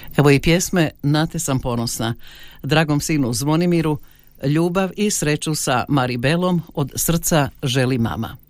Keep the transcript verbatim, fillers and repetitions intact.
Evo i pjesme Na te sam ponosna. Dragom sinu Zvonimiru, ljubav i sreću sa Maribelom od srca želi mama.